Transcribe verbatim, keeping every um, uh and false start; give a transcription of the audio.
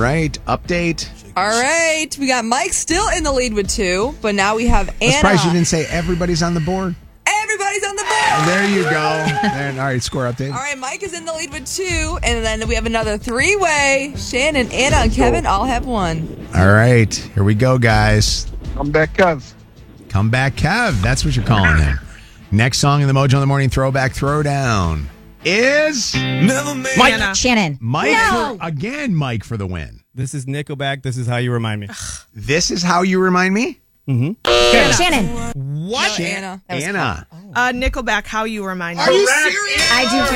right, update. All right, we got Mike still in the lead with two, but now we have Anna. I'm surprised you didn't say everybody's on the board. Everybody's on the board. There you go. There, all right, score update. All right, Mike is in the lead with two, and then we have another three-way. Shannon, Anna, and Kevin all have one. All right, here we go, guys. I'm back, Kev. Come back, Kev. That's what you're calling him. Next song in the Mojo in the Morning Throwback Throwdown is Mike. Anna. Shannon. Mike. No. For, again, Mike for the win. This is Nickelback. This is How You Remind Me. This is How You Remind Me? Shannon. Shannon. What? Anna. Anna. Uh, Nickelback, How You Remind Me. Are you serious? I do